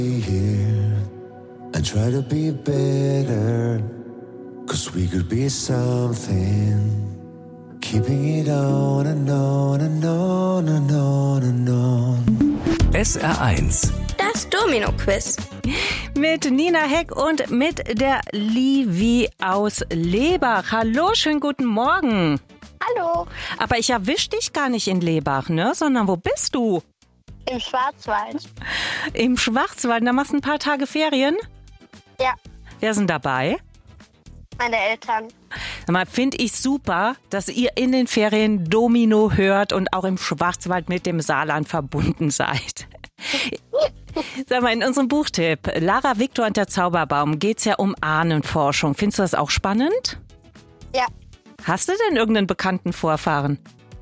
here and try to be better, 'cause we could be something. Keeping it on and on and on and on and on. SR1. Das Domino-Quiz. Mit Nina Heck und mit der Livi aus Lebach. Hallo, schönen guten Morgen. Hallo. Aber ich erwisch dich gar nicht in Lebach, ne? Sondern wo bist du? Im Schwarzwald. Im Schwarzwald. Da machst du ein paar Tage Ferien? Ja, Wer sind dabei? meine Eltern. Finde ich super, dass ihr in den Ferien Domino hört und auch im Schwarzwald mit dem Saarland verbunden seid. Sag mal, in unserem Buchtipp Lara, Viktor und der Zauberbaum geht's ja um Ahnenforschung. Findest du das auch spannend? Ja, Hast du denn irgendeinen bekannten Vorfahren?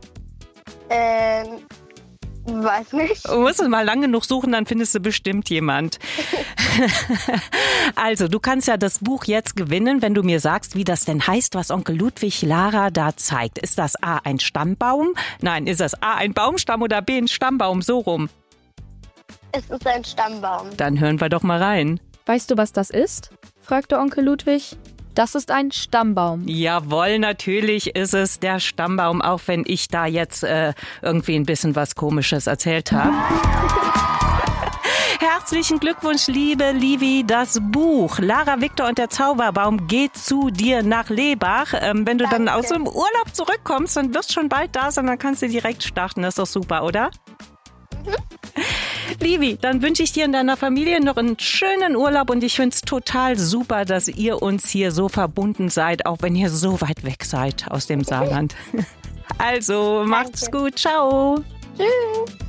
weiß nicht. Du musst mal lang genug suchen, dann findest du bestimmt jemand. Also, du kannst ja das Buch jetzt gewinnen, wenn du mir sagst, wie das denn heißt, was Onkel Ludwig Lara da zeigt. Ist das A, ein Stammbaum? Nein, ist das A, ein Baumstamm oder B, ein Stammbaum? So rum. Es ist ein Stammbaum. Dann hören wir doch mal rein. Weißt du, was das ist? Fragte Onkel Ludwig. Das ist ein Stammbaum. Jawohl, natürlich ist es der Stammbaum, auch wenn ich da jetzt irgendwie ein bisschen was Komisches erzählt habe. Herzlichen Glückwunsch, liebe Livi. Das Buch Lara, Viktor und der Zauberbaum geht zu dir nach Lebach. Wenn du dann aus dem Urlaub zurückkommst, dann wirst du schon bald da sein, dann kannst du direkt starten. Das ist doch super, oder? Livi, dann wünsche ich dir und deiner Familie noch einen schönen Urlaub und ich finde es total super, dass ihr uns hier so verbunden seid, auch wenn ihr so weit weg seid aus dem Saarland. Also, macht's gut. Ciao. Tschüss.